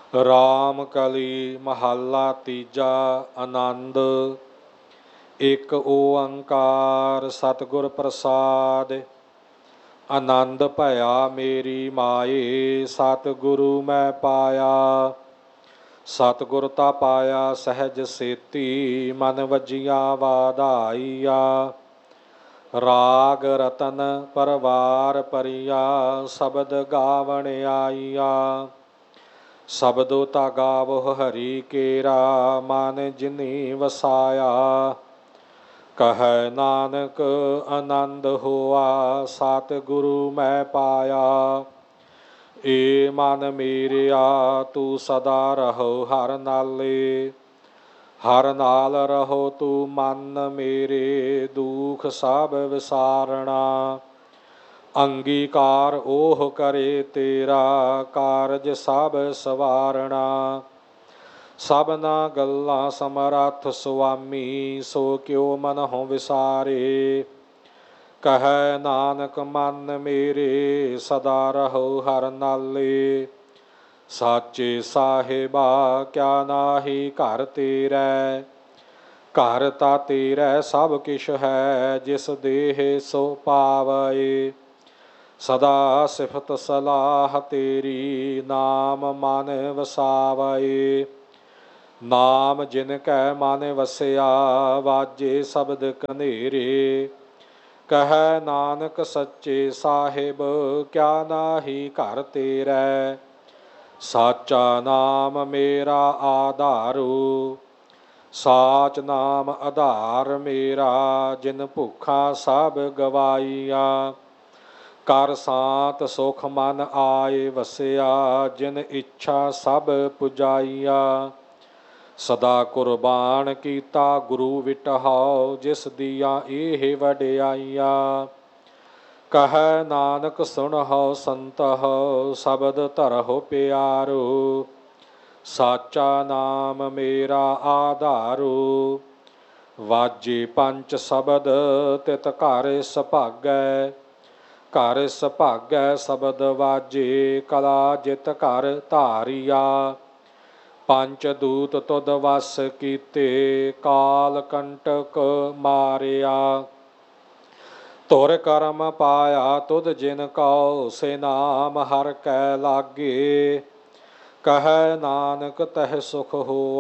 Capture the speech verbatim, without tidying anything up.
ਰਾਮ ਕਲੀ ਮਹੱਲਾ ਤੀਜਾ। ਆਨੰਦ। ਇੱਕ ਓੰਕਾਰ ਸਤਿਗੁਰ ਪ੍ਰਸਾਦਿ। ਆਨੰਦ ਭਇਆ ਮੇਰੀ ਮਾਏ, ਸਤਿਗੁਰੂ ਮੈਂ ਪਾਇਆ। ਸਤਿਗੁਰ ਤਾ ਪਾਇਆ ਸਹਿਜ ਸੇਤੀ, ਮਨ ਵਜੀਆਂ ਵਾਧਾਈਆ। ਰਾਗ ਰਤਨ ਪਰਵਾਰ ਪਰਿਆ, ਸ਼ਬਦ ਗਾਵਣ ਆਈਆ। ਸ਼ਬਦੋ ਤਾ ਗਾਵਹੁ ਹਰੀ ਕੇਰਾ, ਮਨ ਜਿਨੀ ਵਸਾਇਆ। ਕਹੈ ਨਾਨਕ ਆਨੰਦ ਹੋਆ, ਸਤਿਗੁਰੂ ਮੈਂ ਪਾਇਆ। ਏ ਮਨ ਮੇਰਿਆ ਤੂੰ ਸਦਾ ਰਹੋ ਹਰਿ ਨਾਲੇ, ਹਰਿ ਨਾਲ ਰਹੋ ਤੂੰ ਮਨ ਮੇਰੇ, ਦੁਖ ਸਭ ਵਿਸਾਰਣਾ। ਅੰਗੀਕਾਰ ਓਹ ਕਰੇ ਤੇਰਾ, ਕਾਰਜ ਸਭ ਸਵਾਰਣਾ। ਸਭਨਾ ਗੱਲਾਂ ਸਮਰੱਥ ਸੁਆਮੀ, ਸੋ ਕਿਉ ਮਨਹੁ ਵਿਸਾਰੇ। ਕਹੈ ਨਾਨਕ ਮਨ ਮੇਰੇ, ਸਦਾ ਰਹੋ ਹਰਿ ਨਾਲੇ। ਸਾਚੇ ਸਾਹਿਬਾ ਕਿਆ ਨਾਹੀ ਘਰ ਤੇਰੈ, ਘਰ ਤਾ ਤੇਰੈ ਸਭ ਕਿਛ ਹੈ, ਜਿਸ ਦੇਹ ਸੋ ਪਾਵੈ। ਸਦਾ ਸਿਫਤ ਸਲਾਹ ਤੇਰੀ, ਨਾਮ ਮਨ ਵਸਾਵੈ। ਨਾਮ ਜਿਨ ਕੈ ਮਨ ਵਸਿਆ, ਵਾਜੇ ਸ਼ਬਦ ਕਨੇਰੇ। ਕਹੈ ਨਾਨਕ ਸੱਚੇ ਸਾਹਿਬ ਕਿਆ ਨਾਹੀ ਘਰ ਤੇਰੈ। ਸਾਚਾ ਨਾਮ ਮੇਰਾ ਆਧਾਰੂ, ਸਾਚ ਨਾਮ ਆਧਾਰ ਮੇਰਾ। ਜਿਨ ਭੁੱਖਾ ਸਭ ਗਵਾਈਆ, ਕਰ ਸਾਤ ਸੁਖ ਮਨ ਆਏ ਵਸਿਆ। ਜਿਨ ਇੱਛਾ ਸਭ ਪੁਜਾਈਆ, ਸਦਾ ਕੁਰਬਾਨ ਕੀਤਾ ਗੁਰੂ ਵਿਟਹੁ, ਜਿਸ ਦੀਆਂ ਇਹ ਵਡਿਆਈਆਂ। ਕਹੈ ਨਾਨਕ ਸੁਣਹੁ ਸੰਤਹੁ, ਸ਼ਬਦ ਧਰਹੁ ਪਿਆਰੂ। ਸਾਚਾ ਨਾਮ ਮੇਰਾ ਆਧਾਰੂ, ਵਾਜੇ ਪੰਚ ਸ਼ਬਦ ਤਿਤ ਘਰ ਸੁਭਾਗੈ। ਘਰ ਸੁਭਾਗੈ ਸ਼ਬਦ ਵਾਜੇ, ਕਲਾ ਜਿਤ ਘਰ ਧਾਰੀਆ। ਪੰਚ ਦੂਤ ਤੁਧ ਵਸ ਕੀਤੇ, ਕਾਲ ਕੰਟਕ ਮਾਰਿਆ। ਧੁਰ ਕਰਮ ਪਾਇਆ ਤੁਧ ਜਿਨ ਕਉ, ਸੇ ਨਾਮ ਹਰਿ ਕੈ ਲਾਗੇ। ਕਹੈ ਨਾਨਕ ਤਹਿ ਸੁਖ ਹੋਆ,